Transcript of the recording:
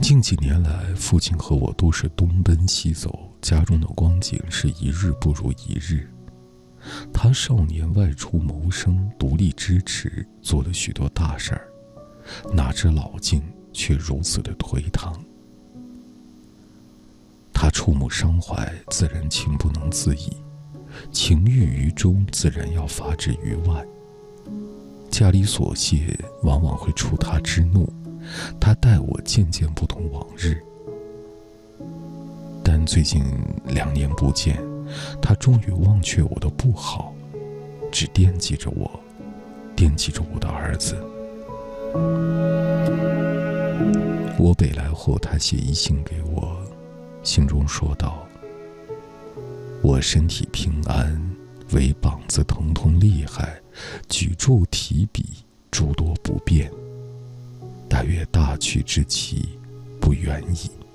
近几年来，父亲和我都是东奔西走，家中的光景是一日不如一日。他少年外出谋生，独立支持，做了许多大事儿，哪知老境却如此的颓唐。他触目伤怀，自然情不能自已，情郁于中，自然要发之于外。家里琐屑往往会触他之怒，他待我渐渐不同往日。但最近2年不见，他终于忘却我的不好，只惦记着我，惦记着我的儿子。我北来后，他写一信给我，信中说道：我身体平安，唯膀子疼痛厉害，举箸提笔诸多不便，但愿大去之期不远矣。